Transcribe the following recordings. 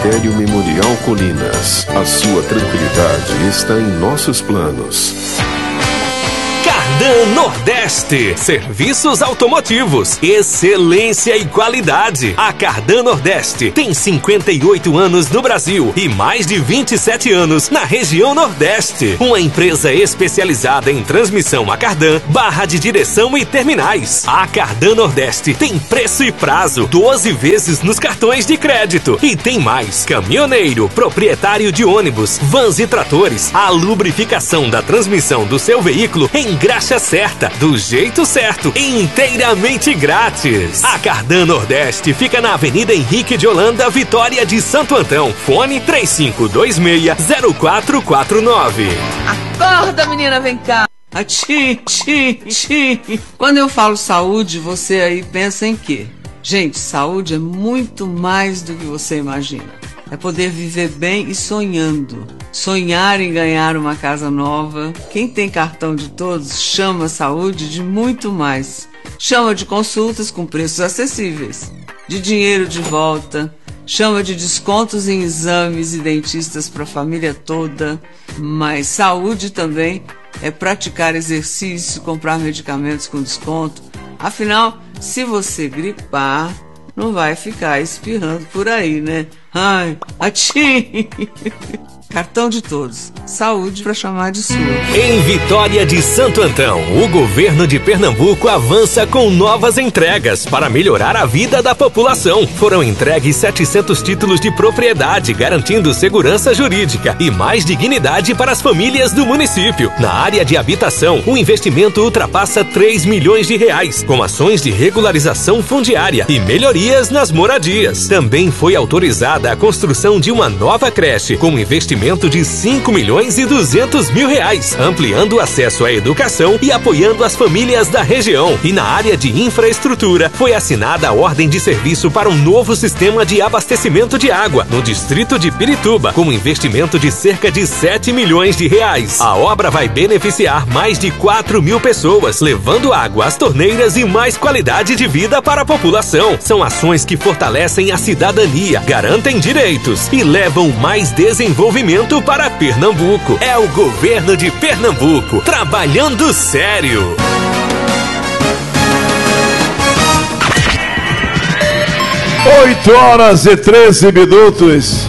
Cemitério Memorial Colinas. A sua tranquilidade está em nossos planos. Cardan Nordeste, serviços automotivos, excelência e qualidade. A Cardan Nordeste tem 58 anos no Brasil e mais de 27 anos na região Nordeste. Uma empresa especializada em transmissão a cardan, barra de direção e terminais. A Cardan Nordeste tem preço e prazo, 12 vezes nos cartões de crédito. E tem mais: caminhoneiro, proprietário de ônibus, vans e tratores. A lubrificação da transmissão do seu veículo em graxa certa, do jeito certo, inteiramente grátis. A Cardan Nordeste fica na Avenida Henrique de Holanda, Vitória de Santo Antão. Fone 3526-0449. Acorda, menina, vem cá. Ati. Quando eu falo saúde, você aí pensa em quê? Gente, saúde é muito mais do que você imagina. É poder viver bem e sonhando. Sonhar em ganhar uma casa nova. Quem tem cartão de todos chama saúde de muito mais. Chama de consultas com preços acessíveis, de dinheiro de volta, chama de descontos em exames e dentistas para a família toda. Mas saúde também é praticar exercício, comprar medicamentos com desconto. Afinal, se você gripar, não vai ficar espirrando por aí, né? Ai, ati! Cartão de todos. Saúde para chamar de sua. Em Vitória de Santo Antão, o governo de Pernambuco avança com novas entregas para melhorar a vida da população. Foram entregues 700 títulos de propriedade, garantindo segurança jurídica e mais dignidade para as famílias do município. Na área de habitação, o investimento ultrapassa 3 milhões de reais, com ações de regularização fundiária e melhorias nas moradias. Também foi autorizada a construção de uma nova creche, com investimento de 5.200.000 reais, ampliando o acesso à educação e apoiando as famílias da região. E na área de infraestrutura, foi assinada a ordem de serviço para um novo sistema de abastecimento de água no distrito de Pirituba, com investimento de cerca de 7 milhões de reais. A obra vai beneficiar mais de 4.000 pessoas, levando água às torneiras e mais qualidade de vida para a população. São ações que fortalecem a cidadania, garantem direitos e levam mais desenvolvimento para Pernambuco. É o governo de Pernambuco trabalhando sério. Oito horas e 13 minutos.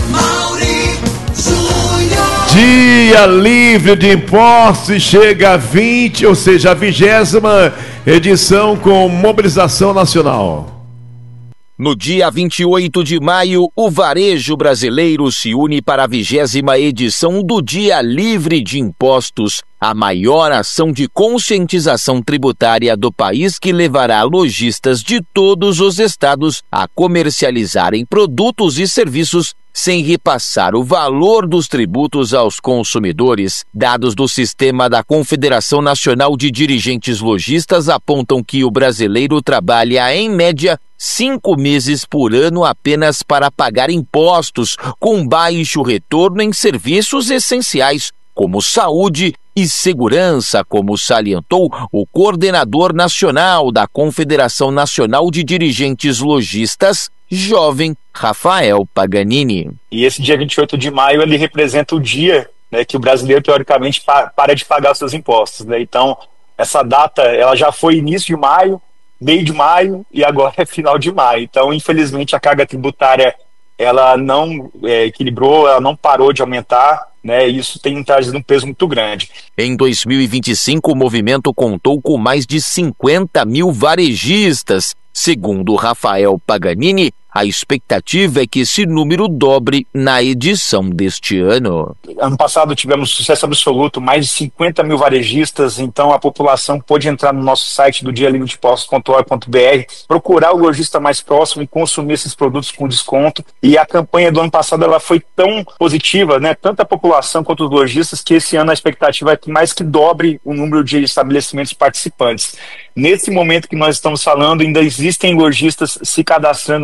Dia livre de impostos chega a 20, ou seja, a 20ª edição com mobilização nacional. No dia 28 de maio, o varejo brasileiro se une para a 20ª edição do Dia Livre de Impostos, a maior ação de conscientização tributária do país que levará lojistas de todos os estados a comercializarem produtos e serviços sem repassar o valor dos tributos aos consumidores. Dados do sistema da Confederação Nacional de Dirigentes Lojistas apontam que o brasileiro trabalha, em média, 5 meses por ano apenas para pagar impostos, com baixo retorno em serviços essenciais, como saúde e segurança, como salientou o coordenador nacional da Confederação Nacional de Dirigentes Lojistas, jovem Rafael Paganini. E esse dia 28 de maio, ele representa o dia, né, que o brasileiro, teoricamente, para de pagar os seus impostos, né? Então, essa data, ela já foi início de maio, meio de maio e agora é final de maio. Então, infelizmente, a carga tributária, ela não equilibrou, ela não parou de aumentar, né? E isso tem trazido um peso muito grande. Em 2025, o movimento contou com mais de 50 mil varejistas. Segundo Rafael Paganini, a expectativa é que esse número dobre na edição deste ano. Ano passado tivemos sucesso absoluto, mais de 50 mil varejistas, então a população pôde entrar no nosso site do dialivredeimpostos.org.br, procurar o lojista mais próximo e consumir esses produtos com desconto. E a campanha do ano passado ela foi tão positiva, né, tanto a população quanto os lojistas, que esse ano a expectativa é que mais que dobre o número de estabelecimentos participantes. Nesse momento que nós estamos falando, ainda existem lojistas se cadastrando na nossa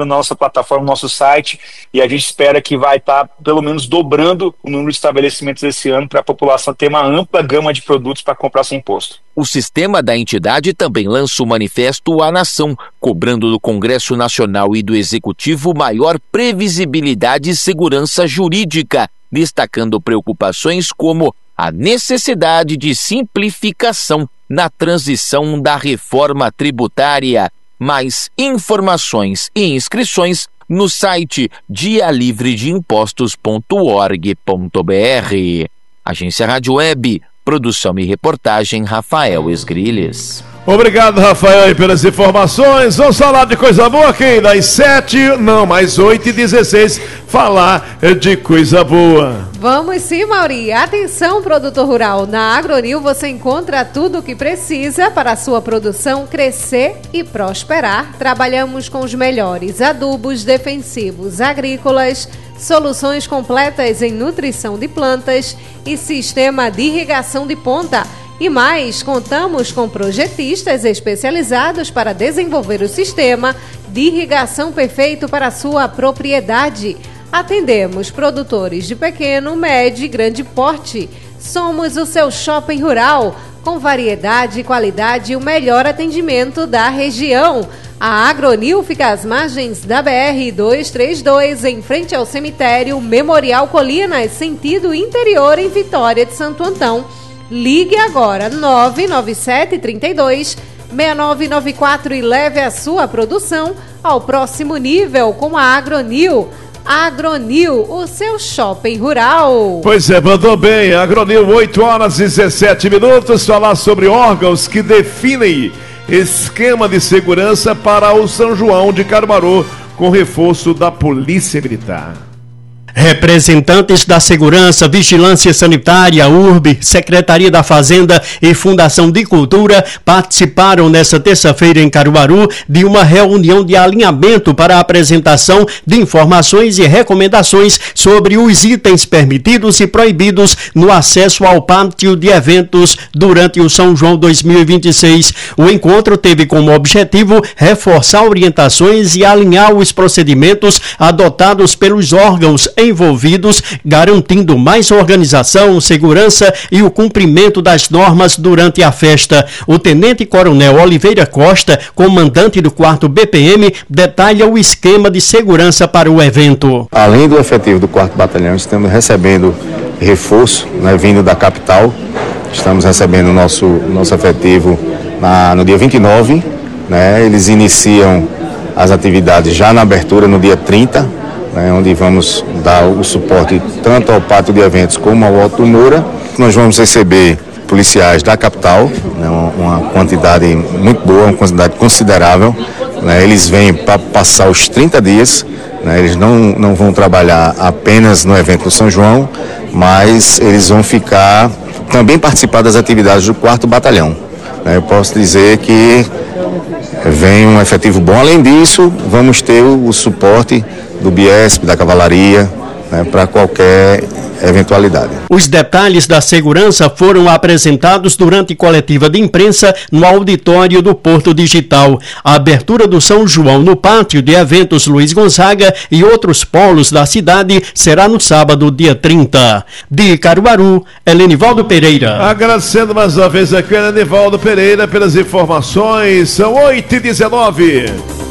plataforma, no nosso site, e a gente espera que vai estar pelo menos dobrando o número de estabelecimentos esse ano para a população ter uma ampla gama de produtos para comprar sem imposto. O sistema da entidade também lança o manifesto à nação, cobrando do Congresso Nacional e do Executivo maior previsibilidade e segurança jurídica, destacando preocupações como a necessidade de simplificação na transição da reforma tributária. Mais informações e inscrições no site dialivredeimpostos.org.br. Agência Rádio Web, produção e reportagem Rafael Esgrilles. Obrigado, Rafael, pelas informações. Vamos falar de coisa boa aqui, das 8h16, falar de coisa boa. Vamos sim, Mauri. Atenção, produtor rural. Na Agronil você encontra tudo o que precisa para a sua produção crescer e prosperar. Trabalhamos com os melhores adubos defensivos agrícolas, soluções completas em nutrição de plantas e sistema de irrigação de ponta. E mais, contamos com projetistas especializados para desenvolver o sistema de irrigação perfeito para a sua propriedade. Atendemos produtores de pequeno, médio e grande porte. Somos o seu shopping rural, com variedade, qualidade e o melhor atendimento da região. A Agronil fica às margens da BR-232, em frente ao cemitério Memorial Colinas, sentido interior, em Vitória de Santo Antão. Ligue agora, 997-32-6994 e leve a sua produção ao próximo nível com a Agronil. Agronil, o seu shopping rural. Pois é, mandou bem. Agronil, 8h17, falar sobre órgãos que definem esquema de segurança para o São João de Caruaru, com reforço da Polícia Militar. Representantes da Segurança, Vigilância Sanitária, URB, Secretaria da Fazenda e Fundação de Cultura participaram nesta terça-feira em Caruaru de uma reunião de alinhamento para a apresentação de informações e recomendações sobre os itens permitidos e proibidos no acesso ao pátio de eventos durante o São João 2026. O encontro teve como objetivo reforçar orientações e alinhar os procedimentos adotados pelos órgãos envolvidos, garantindo mais organização, segurança e o cumprimento das normas durante a festa. O Tenente-Coronel Oliveira Costa, comandante do 4º BPM, detalha o esquema de segurança para o evento. Além do efetivo do 4º Batalhão, estamos recebendo reforço, vindo da capital. Estamos recebendo o nosso efetivo no dia 29, Eles iniciam as atividades já na abertura no dia 30, onde vamos dar o suporte tanto ao pátio de eventos como ao Otto Moura. Nós vamos receber policiais da capital, uma quantidade muito boa, uma quantidade considerável. Eles vêm para passar os 30 dias, eles não vão trabalhar apenas no evento do São João, mas eles vão ficar, também participar das atividades do 4º Batalhão. Eu posso dizer que vem um efetivo bom. Além disso, vamos ter o suporte do Biesp, da Cavalaria, para qualquer eventualidade. Os detalhes da segurança foram apresentados durante coletiva de imprensa no auditório do Porto Digital. A abertura do São João no pátio de eventos Luiz Gonzaga e outros polos da cidade será no sábado, dia 30. De Caruaru, Helenivaldo Pereira. Agradecendo mais uma vez aqui a Helenivaldo Pereira pelas informações. São 8h19.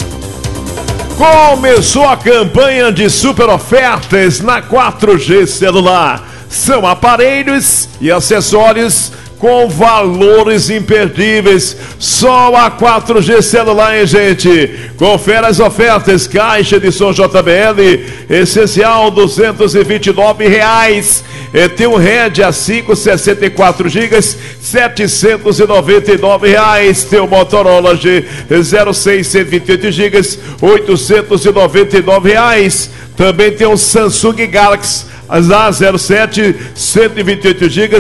Começou a campanha de super ofertas na 4G celular. São aparelhos e acessórios com valores imperdíveis. Só a 4G celular, hein, gente? Confere as ofertas. Caixa de som JBL essencial, R$229. Tem um Red A5 64 GB, R$799. Tem o Motorola G06 128 GB, R$899. Também tem um Samsung Galaxy A07 128 GB,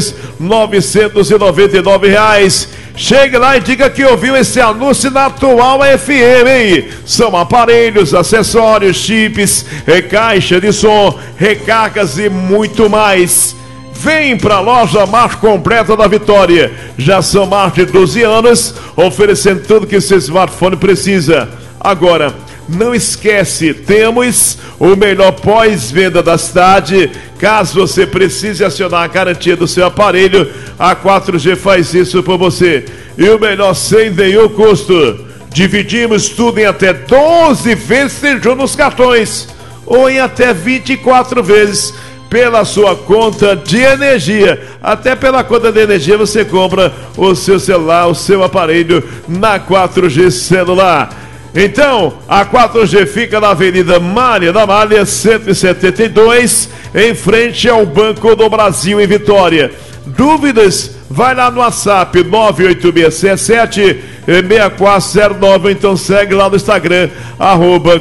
R$999. Chegue lá e diga que ouviu esse anúncio na Atual FM, hein? São aparelhos, acessórios, chips, caixa de som, recargas e muito mais. Vem para a loja mais completa da Vitória. Já são mais de 12 anos oferecendo tudo que seu smartphone precisa. Agora, Não esquece, temos o melhor pós-venda da cidade. Caso você precise acionar a garantia do seu aparelho, a 4G faz isso por você. E o melhor, sem nenhum custo. Dividimos tudo em até 12 vezes sem juros nos cartões, ou em até 24 vezes pela sua conta de energia. Até pela conta de energia você compra o seu celular, o seu aparelho na 4G Celular. Então, a 4G fica na Avenida Mária da Malha, 172, em frente ao Banco do Brasil, em Vitória. Dúvidas? Vai lá no WhatsApp 98667-6409, então segue lá no Instagram,